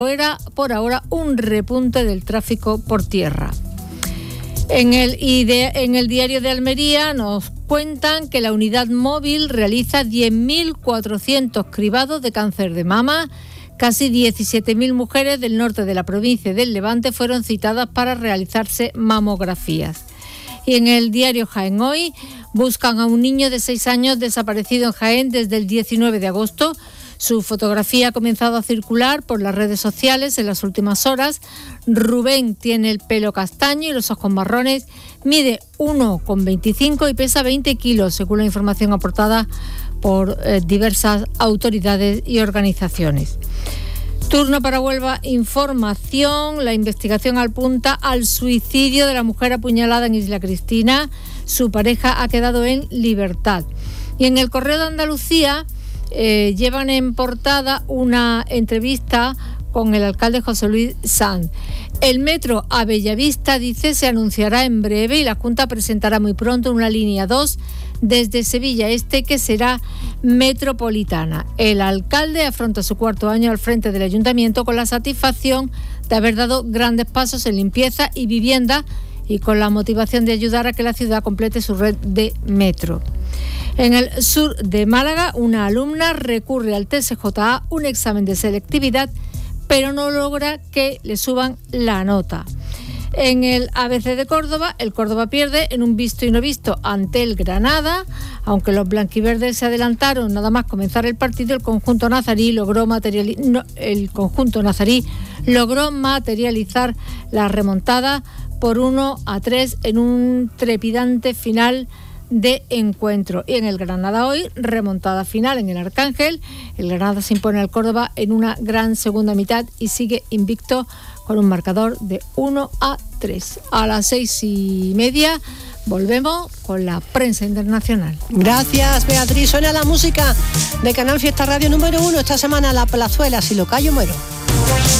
por ahora un repunte del tráfico por tierra. En el diario de Almería nos cuentan que la unidad móvil realiza 10.400 cribados de cáncer de mama. Casi 17.000 mujeres del norte de la provincia del Levante fueron citadas para realizarse mamografías. Y en el diario Jaén Hoy buscan a un niño de 6 años desaparecido en Jaén desde el 19 de agosto. Su fotografía ha comenzado a circular por las redes sociales en las últimas horas. Rubén tiene el pelo castaño y los ojos marrones, mide 1,25 y pesa 20 kilos, según la información aportada por diversas autoridades y organizaciones. Turno para Huelva Información. La investigación apunta al suicidio de la mujer apuñalada en Isla Cristina. Su pareja ha quedado en libertad. Y en el Correo de Andalucía llevan en portada una entrevista con el alcalde José Luis Sanz. El metro a Bellavista, dice, se anunciará en breve y la Junta presentará muy pronto una línea 2 desde Sevilla Este que será metropolitana. El alcalde afronta su 4º año al frente del ayuntamiento con la satisfacción de haber dado grandes pasos en limpieza y vivienda y con la motivación de ayudar a que la ciudad complete su red de metro. En el sur de Málaga, una alumna recurre al TSJA, un examen de selectividad, pero no logra que le suban la nota. En el ABC de Córdoba, el Córdoba pierde en un visto y no visto ante el Granada. Aunque los blanquiverdes se adelantaron nada más comenzar el partido, el conjunto nazarí logró materializar la remontada por 1-3 en un trepidante final de encuentro. Y en el Granada hoy, remontada final en el Arcángel. El Granada se impone al Córdoba en una gran segunda mitad y sigue invicto con un marcador de 1-3. A las 6:30 volvemos con la prensa internacional. Gracias, Beatriz. Suena la música de Canal Fiesta Radio número 1 esta semana, La Plazuela, Si lo callo muero.